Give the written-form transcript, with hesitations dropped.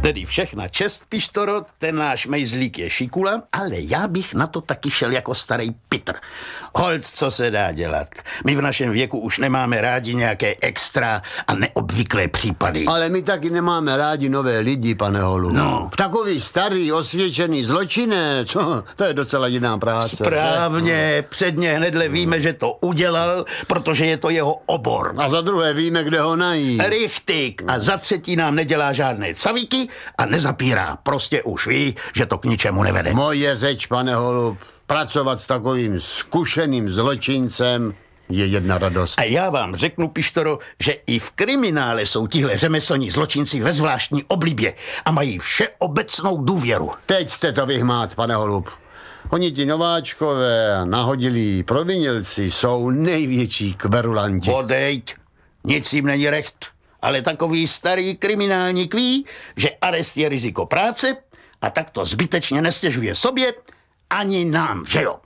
Tedy všechna čest, Pištoro, ten náš mejzlík je šikula, ale já bych na to taky šel jako starý Pitr. Holt, co se dá dělat. My v našem věku už nemáme rádi nějaké extra a neobvyklé případy. Ale my taky nemáme rádi nové lidi, pane Holu. No. Takový starý, osvědčený zločinec, to je docela jiná práce. Správně, předně hnedle víme, že to udělal, protože je to jeho obor. A za druhé víme, kde ho najít. Richtig. A za třetí nám nedělá žádné cavíky a nezapírá. Prostě už ví, že to k ničemu nevede. Moje řeč, pane Holub, pracovat s takovým zkušeným zločincem je jedna radost. A já vám řeknu, Pištoro, že i v kriminále jsou tihle řemeslní zločinci ve zvláštní oblibě a mají všeobecnou důvěru. Teď jste to vyhmát, pane Holub. Oni ti nováčkové a nahodilí provinilci jsou největší kverulanti. Odejď, nic jim není recht. Ale takový starý kriminálník ví, že arest je riziko práce a tak to zbytečně nestěžuje sobě ani nám, že jo?